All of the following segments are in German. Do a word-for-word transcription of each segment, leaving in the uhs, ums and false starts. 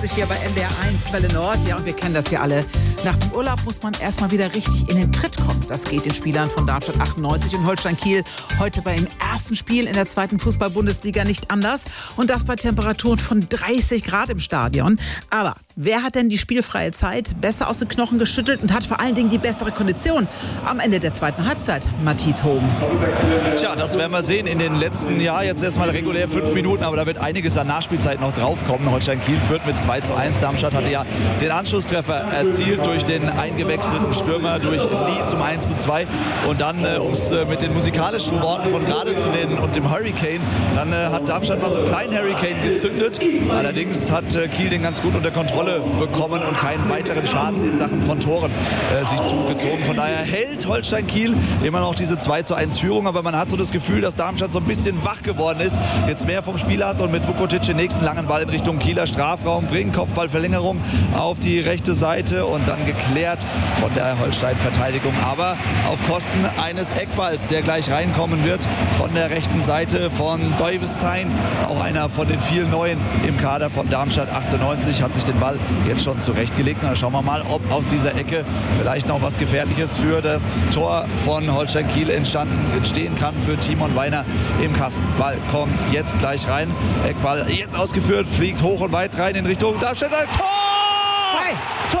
neunzig hier bei N D R eins Welle Nord. Ja, und wir kennen das ja alle. Nach dem Urlaub muss man erstmal wieder richtig in den Tritt kommen. Das geht den Spielern von Darmstadt achtundneunzig und Holstein Kiel heute beim ersten Spiel in der zweiten Fußball-Bundesliga nicht anders. Und das bei Temperaturen von dreißig Grad im Stadion. Aber wer hat denn die spielfreie Zeit besser aus den Knochen geschüttelt und hat vor allen Dingen die bessere Kondition am Ende der zweiten Halbzeit? Matthias Hoben. Tja, das werden wir sehen in den letzten Jahren. Jetzt erstmal regulär fünf Minuten, aber da wird einiges an Nachspielzeit noch draufkommen. Holstein Kiel führt mit zwei zu eins. Darmstadt hatte ja den Anschlusstreffer erzielt durch den eingewechselten Stürmer, durch Lee zum eins zu zwei. Und dann, äh, um es äh, mit den musikalischen Worten von gerade zu nennen und dem Hurricane, dann äh, hat Darmstadt mal so einen kleinen Hurricane gezündet. Allerdings hat äh, Kiel den ganz gut unter Kontrolle bekommen und keinen weiteren Schaden in Sachen von Toren äh, sich zugezogen. Von daher hält Holstein Kiel immer noch diese zwei zu eins Führung, aber man hat so das Gefühl, dass Darmstadt so ein bisschen wach geworden ist, jetzt mehr vom Spiel hat und mit Vukotic den nächsten langen Ball in Richtung Kieler Strafraum bringt, Kopfballverlängerung auf die rechte Seite und dann geklärt von der Holstein-Verteidigung, aber auf Kosten eines Eckballs, der gleich reinkommen wird von der rechten Seite von Deuwestein, auch einer von den vielen Neuen im Kader von Darmstadt achtundneunzig, hat sich den Ball jetzt schon zurechtgelegt. Und dann schauen wir mal, ob aus dieser Ecke vielleicht noch was Gefährliches für das Tor von Holstein Kiel entstanden, entstehen kann für Timon Weiner im Kasten. Ball kommt jetzt gleich rein. Eckball jetzt ausgeführt, fliegt hoch und weit rein in Richtung Darmstadt. Tor! Hey. Tor!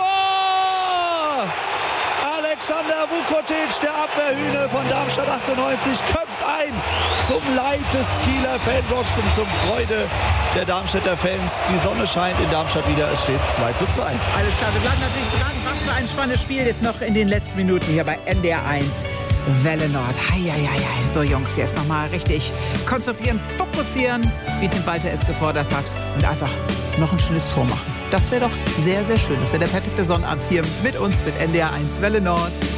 Alexander Vukotic, der Abwehrhühne von Darmstadt achtundneunzig, köpft ein zum Leid des Kieler Fanblocks und zum Freude der Darmstädter Fans. Die Sonne scheint in Darmstadt wieder, es steht zwei zu zwei. Alles klar, wir bleiben natürlich dran. Was für ein spannendes Spiel jetzt noch in den letzten Minuten hier bei N D R eins Welle Nord. Heieiei. So Jungs, jetzt nochmal richtig konzentrieren, fokussieren, wie Tim Walter es gefordert hat und einfach noch ein schönes Tor machen. Das wäre doch sehr, sehr schön. Das wäre der perfekte Sonnabend hier mit uns, mit N D R eins Welle Nord.